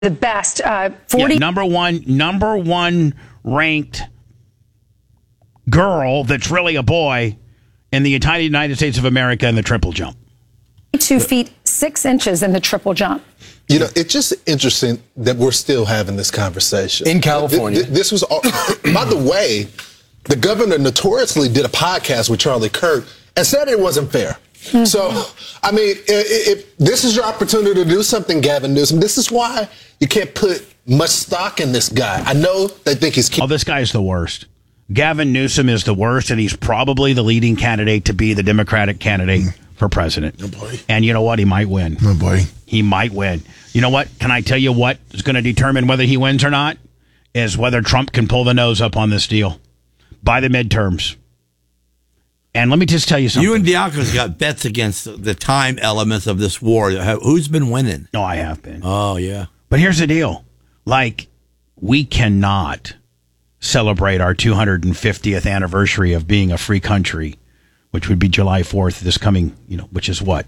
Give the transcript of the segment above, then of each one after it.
the best. 40 number one ranked girl that's really a boy in the entire United States of America in the triple jump. 2 feet 6 inches in the triple jump. You know, it's just interesting that we're still having this conversation in California. This was, by the way, the governor notoriously did a podcast with Charlie Kirk and said it wasn't fair. Mm-hmm. So, I mean, if this is your opportunity to do something, Gavin Newsom, this is why you can't put much stock in this guy. I know they think he's... Oh, this guy's the worst. Gavin Newsom is the worst, and he's probably the leading candidate to be the Democratic candidate for president. Oh, boy. And you know what? He might win. Oh, boy. He might win. You know what? Can I tell you what is going to determine whether he wins or not? Is whether Trump can pull the nose up on this deal by the midterms. And let me just tell you something. You and Diaco's got bets against the time elements of this war. Who's been winning? No, I have been. Oh, yeah. But here's the deal. Like, we cannot celebrate our 250th anniversary of being a free country, which would be July 4th, this coming, which is what?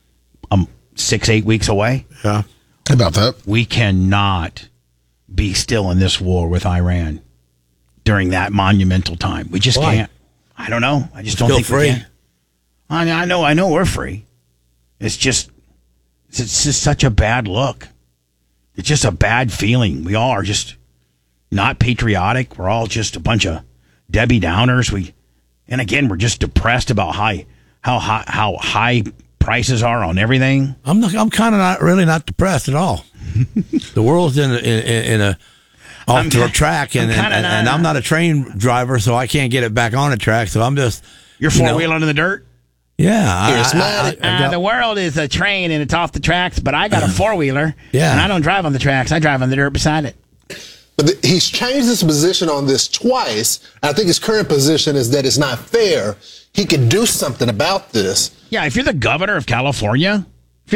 6-8 weeks away? Yeah. About that. We cannot be still in this war with Iran during that monumental time. We just can't. I don't know. I just don't think we can. I know we're free. It's just such a bad look. It's just a bad feeling. We all are just not patriotic. We're all just a bunch of Debbie Downers. And again, we're just depressed about how high prices are on everything. I'm kind of not depressed at all. The world's in a off the track, and I'm not a train driver, so I can't get it back on the track. So I'm just you're four-wheeling in the dirt. Yeah, the world is a train and it's off the tracks, but I got a four-wheeler, and I don't drive on the tracks. I drive on the dirt beside it. But he's changed his position on this twice. I think his current position is that it's not fair. He could do something about this. Yeah, if you're the governor of California,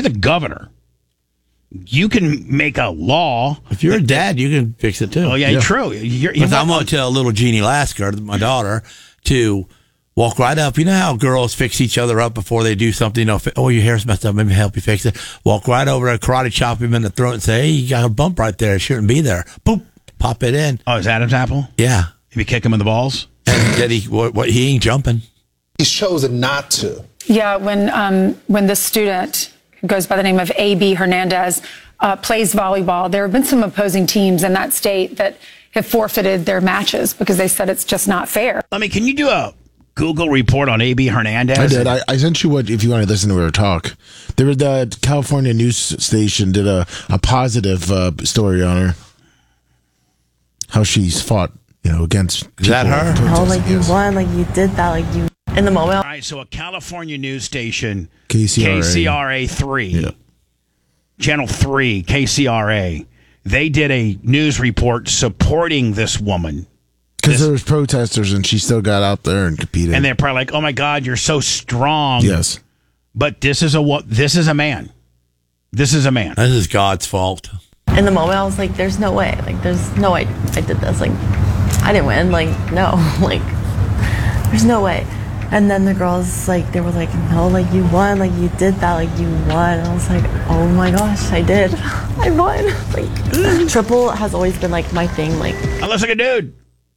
you can make a law. If you're a dad, you can fix it too. Oh, yeah. True. I'm going to tell little Jeannie Lasker, my daughter, to walk right up. You know how girls fix each other up before they do something? Oh, your hair's messed up. Let me help you fix it. Walk right over and karate chop him in the throat and say, hey, you got a bump right there. It shouldn't be there. Boop. Pop it in. Oh, is Adam's apple? Yeah. If you kick him in the balls? And he ain't jumping. He's chosen not to. Yeah, when this student who goes by the name of A.B. Hernandez plays volleyball, there have been some opposing teams in that state that have forfeited their matches because they said it's just not fair. Can you do a Google report on A.B. Hernandez? I did. I sent you if you want to listen to her talk. There was the California news station did a positive story on her. How she's fought, against people. Is that her? You won, you did that, you in the moment. All right, so a California news station, KCRA. KCRA 3, Channel 3, KCRA, they did a news report supporting this woman. Because there was protesters and she still got out there and competed. And they're probably like, oh my God, you're so strong. Yes. But this is a man. This is a man. This is God's fault. In the moment, I was like, there's no way. There's no way I did this. I didn't win. No. There's no way. And then the girls, they were like, no, you won. You did that. You won. And I was like, oh my gosh, I did. I won. Triple has always been, my thing. I look like a dude.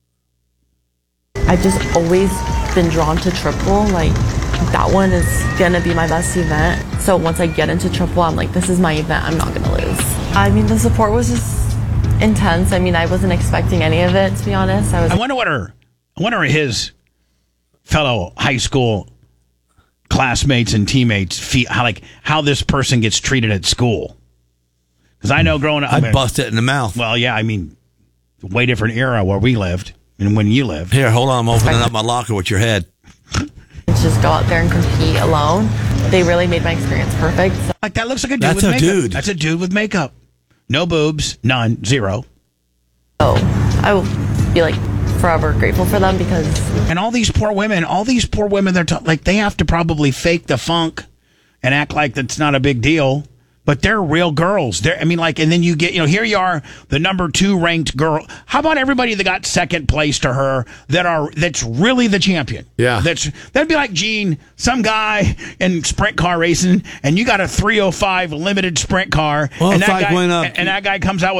I've just always been drawn to triple. That one is going to be my best event. So once I get into triple, I'm like, this is my event. I'm not going to lose. The support was just intense. I wasn't expecting any of it, to be honest. I wonder what his fellow high school classmates and teammates feel, how this person gets treated at school. Because I know growing up, I'd bust it in the mouth. Well, yeah, way different era where we lived and when you lived. Here, hold on, I'm opening up my locker with your head. Just go out there and compete alone. They really made my experience perfect. So. That looks like a dude with makeup. Dude. That's a dude with makeup. No boobs, none, zero. So I will be forever grateful for them because. And all these poor women, they're they have to probably fake the funk and act like that's not a big deal But they're real girls. And then you get, here you are, the number 2 ranked girl. How about everybody that got second place to her that's really the champion? Yeah. That'd be like, Gene, some guy in sprint car racing, and you got a 305 limited sprint car. Well, and it's like when that guy comes out with